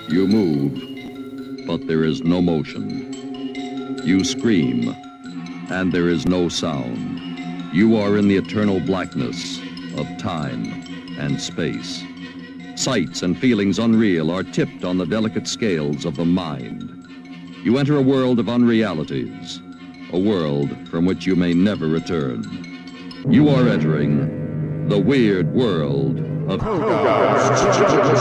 You move, but there is no motion. You scream, and there is no sound. You are in the eternal blackness of time and space. Sights and feelings unreal are tipped on the delicate scales of the mind. You enter a world of unrealities, a world from which you may never return. You are entering the weird world of Hogarth.